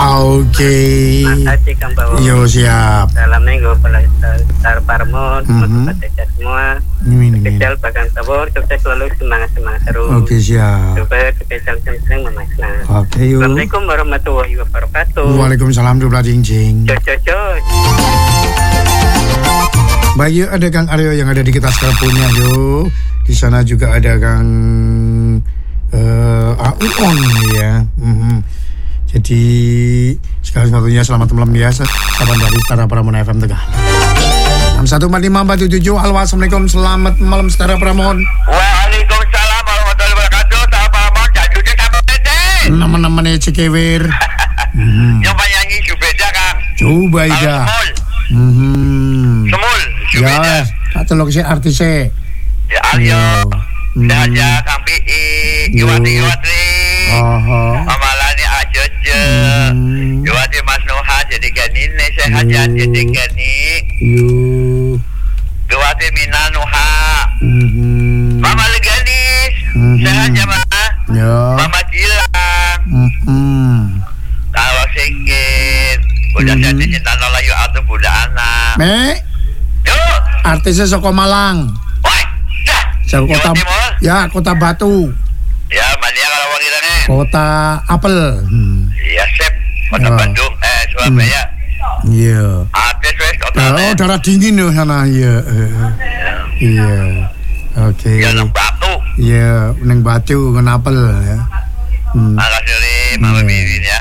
Oke. Makasih Kang Bawo. Yo siap. Salam minggu Star Parmon untuk kita semua. Spesial Kang Tabor, sukses selalu, semangat terus. Oke siap. Supaya spesial sering memakna. Oke yuk. Assalamualaikum warahmatullahi wabarakatuh. Waalaikumsalam dubla jing. Cocok. Baik, yuk ada Kang Aryo yang ada di kita sekarang punya yuk. Di sana juga ada Kang Auon ya. Jadi sekali satunya selamat malam ya, sahabat dari Setara Pramon FM Tegal. 614547. Halo, assalamualaikum, selamat malam Setara Pramon. Waalaikumsalam warahmatullahi wabarakatuh. Setara Pramon, janjunya sama Dede. Teman-temannya Cikewir. Nyoba nyanyi Subeda Kang. Coba ya. Semul. Subeda. Ya, katolog si artisnya. Ya Aryo. Daja Kang Pi. Iwati. Amalani Ajojo. Iwati Mas Nuha jadi ganine sehat jadi gani. Iwati Mina Nuha. Mama Leganis. Sehat ya Mama. Mama Gilang. Kalau sakit udah jadi cinta nolayu atau budak anak. Yuk. Artisnya Soko Malang. Kota ya, Kota Batu. Ya, mania kalau wanitanya. Kota Apel. Iya, Sep. Kota Bandung, Surabaya. Iya. Artis wes kota. Oh, darah dingin loh sana. Iya. Iya. Oke. Ya, nang Batu. Iya, nang Batu, nang Apel ya. Makasih, Mama Bibi ya.